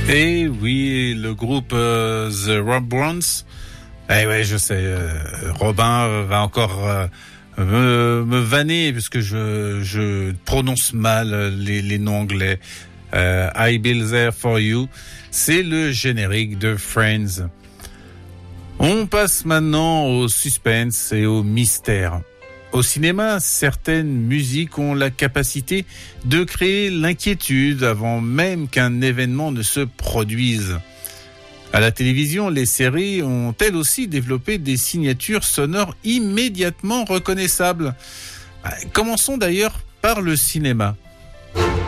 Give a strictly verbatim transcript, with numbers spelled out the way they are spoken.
Et oui, le groupe euh, The Robruns. Eh ouais, je sais, euh, Robin va encore euh, me, me vanner parce que je, je prononce mal les, les noms anglais. Euh, I Be There For You, c'est le générique de Friends. On passe maintenant au suspense et au mystère. Au cinéma, certaines musiques ont la capacité de créer l'inquiétude avant même qu'un événement ne se produise. À la télévision, les séries ont elles aussi développé des signatures sonores immédiatement reconnaissables. Commençons d'ailleurs par le cinéma.